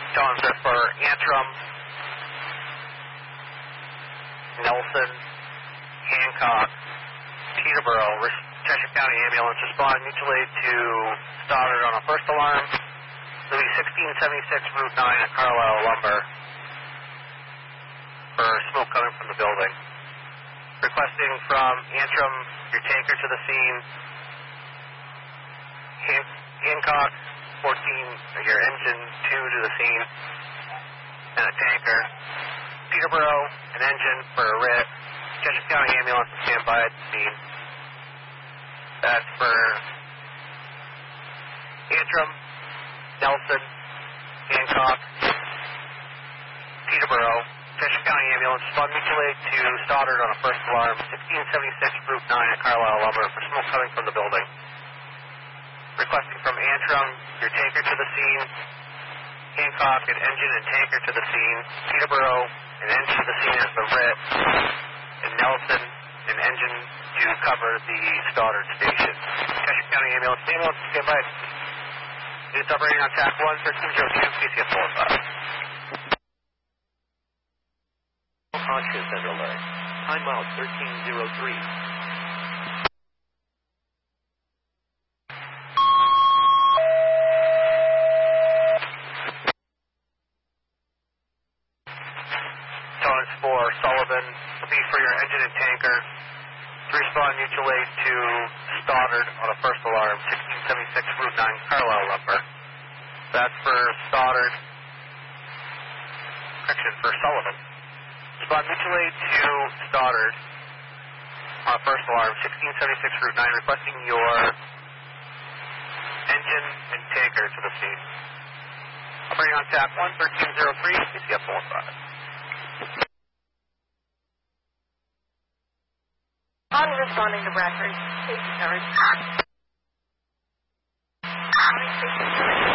Tones are for Antrim, Nelson, Hancock, Peterborough, Cheshire County Ambulance. Respond mutual aid to Stoddard on a first alarm. It'll be 1676 Route 9 at Carlisle Lumber for smoke coming from the building. Requesting from Antrim, your tanker to the scene. Hancock, 14, your engine 2 to the scene, and a tanker. Peterborough, an engine for a RIT. Cheshire County Ambulance to stand by at the scene. That's for Antrim, Nelson, Hancock, Peterborough, Cheshire County Ambulance. Respond mutual aid to Stoddard on a first alarm. 1676 Route 9 at Carlisle Lumber for smoke coming from the building. Requesting from Antrim, your tanker to the scene. Hancock, an engine and tanker to the scene. Peterborough, an engine to the scene at the RIT. And Nelson, an engine to cover the Stoddard station. Cheshire County Ambulance, stand by. Units operating on TAC 1, 1302, PCF 45. Conscious and alert. Timeout 1303. Tones for Sullivan, will be for your engine and tanker. To respond mutual aid to Stoddard on a first alarm, 1676 Route 9, Carlisle Lumber. That's for Stoddard. Correction, for Sullivan. Respond mutual aid to Stoddard on a first alarm, 1676 Route 9, requesting your engine and tanker to the scene. Operating on TAP 1, 1303, PCF 45. On responding to Bradford, safety coverage.